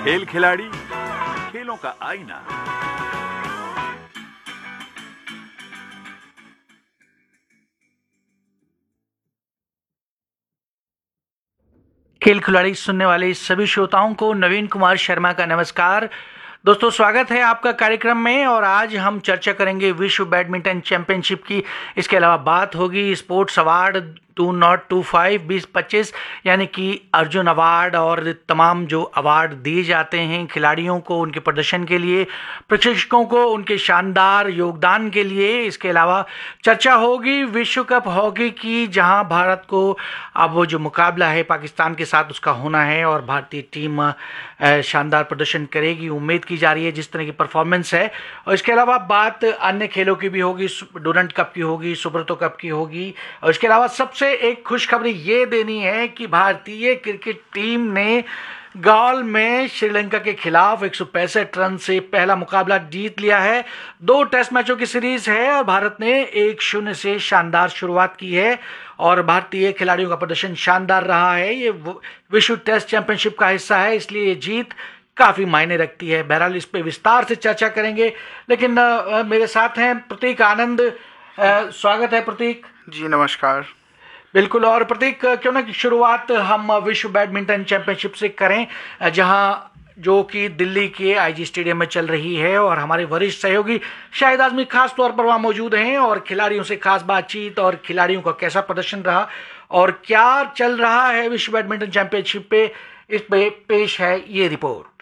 खेल खिलाड़ी, खेलों का आईना। खेल खिलाड़ी सुनने वाले सभी श्रोताओं को नवीन कुमार शर्मा का नमस्कार। दोस्तों, स्वागत है आपका कार्यक्रम में। और आज हम चर्चा करेंगे विश्व बैडमिंटन चैंपियनशिप की। इसके अलावा बात होगी स्पोर्ट्स अवार्ड 2025 2025 यानी कि अर्जुन अवार्ड और तमाम जो अवार्ड दिए जाते हैं खिलाड़ियों को उनके प्रदर्शन के लिए, प्रशिक्षकों को उनके शानदार योगदान के लिए। इसके अलावा चर्चा होगी विश्व कप हॉकी की, जहां भारत को अब वो जो मुकाबला है पाकिस्तान के साथ उसका होना है और भारतीय टीम शानदार प्रदर्शन करेगी, उम्मीद की जा रही है जिस तरह की परफॉर्मेंस है। और इसके अलावा बात अन्य खेलों की भी होगी, डूरंट कप की होगी, सुब्रतो कप की होगी। और इसके अलावा सबसे एक खुशखबरी ये देनी है कि भारतीय क्रिकेट टीम ने गॉल में श्रीलंका के खिलाफ 165 रन से पहला मुकाबला जीत लिया है। 2 टेस्ट मैचों की सीरीज है और भारत ने 1-0 से शानदार शुरुआत की है और भारतीय खिलाड़ियों का प्रदर्शन शानदार रहा है। ये विश्व टेस्ट चैंपियनशिप का हिस्सा है, इसलिए ये जीत काफी मायने रखती है। बहरहाल इस पे विस्तार से चर्चा करेंगे, लेकिन मेरे साथ हैं प्रतीक आनंद। स्वागत है प्रतीक जी। नमस्कार। बिल्कुल। और प्रतीक, क्यों ना शुरुआत हम विश्व बैडमिंटन चैंपियनशिप से करें, जहां जो कि दिल्ली के आईजी स्टेडियम में चल रही है और हमारे वरिष्ठ सहयोगी शाहिद आजमी खास तौर पर वहां मौजूद हैं और खिलाड़ियों से खास बातचीत और खिलाड़ियों का कैसा प्रदर्शन रहा और क्या चल रहा है विश्व बैडमिंटन चैंपियनशिप पे, इस पे पेश है ये रिपोर्ट।